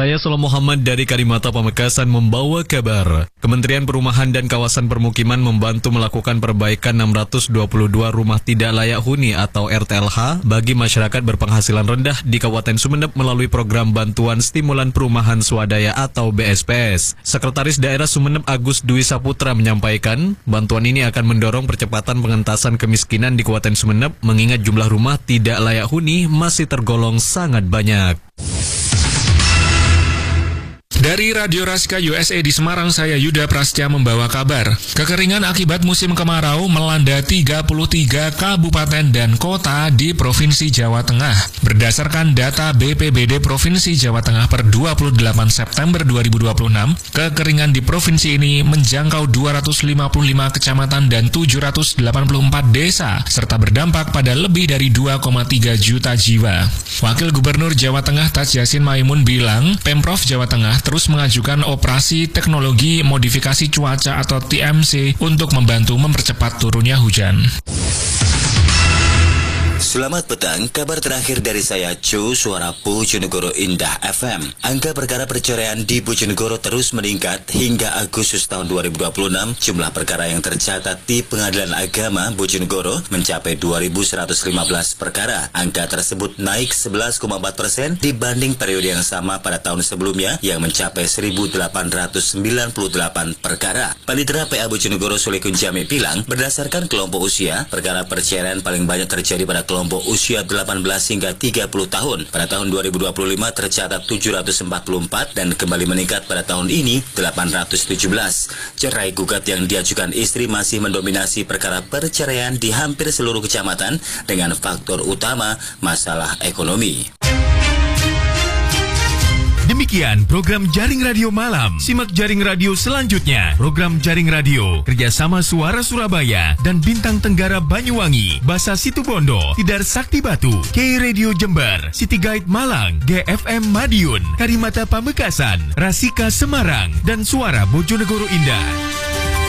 Saya Solo Muhammad dari Karimata Pamekasan membawa kabar. Kementerian Perumahan dan Kawasan Permukiman membantu melakukan perbaikan 622 rumah tidak layak huni atau RTLH bagi masyarakat berpenghasilan rendah di Kabupaten Sumeneb melalui program Bantuan Stimulan Perumahan Swadaya atau BSPS. Sekretaris Daerah Sumeneb Agus Dwi Saputra menyampaikan, bantuan ini akan mendorong percepatan pengentasan kemiskinan di Kabupaten Sumeneb mengingat jumlah rumah tidak layak huni masih tergolong sangat banyak. Dari Radio Raska USA di Semarang, saya Yuda Prasetya membawa kabar. Kekeringan akibat musim kemarau melanda 33 kabupaten dan kota di Provinsi Jawa Tengah. Berdasarkan data BPBD Provinsi Jawa Tengah per 28 September 2026, kekeringan di provinsi ini menjangkau 255 kecamatan dan 784 desa, serta berdampak pada lebih dari 2,3 juta jiwa. Wakil Gubernur Jawa Tengah Taj Yassin Maimun bilang, Pemprov Jawa Tengah terus mengajukan operasi teknologi modifikasi cuaca atau TMC untuk membantu mempercepat turunnya hujan. Selamat petang, kabar terakhir dari saya Jo, suara Bojonegoro Indah FM. Angka perkara perceraian di Bojonegoro terus meningkat hingga Agustus tahun 2026. Jumlah perkara yang tercatat di Pengadilan Agama Bojonegoro mencapai 2.115 perkara. Angka tersebut naik 11,4% dibanding periode yang sama pada tahun sebelumnya yang mencapai 1.898 perkara. Panitera PA Bojonegoro Sulekun Jami bilang, berdasarkan kelompok usia, perkara perceraian paling banyak terjadi pada kelompok usia 18 hingga 30 tahun. Pada tahun 2025 tercatat 744 dan kembali meningkat pada tahun ini 817. Cerai gugat yang diajukan istri masih mendominasi perkara perceraian di hampir seluruh kecamatan dengan faktor utama masalah ekonomi. Demikian program Jaring Radio Malam. Simak Jaring Radio selanjutnya. Program Jaring Radio kerjasama Suara Surabaya dan Bintang Tenggara Banyuwangi, Basa Situbondo, Tidar Sakti Batu, K Radio Jember, City Guide Malang, GFM Madiun, Karimata Pamekasan, Rasika Semarang, dan Suara Bojonegoro Indah.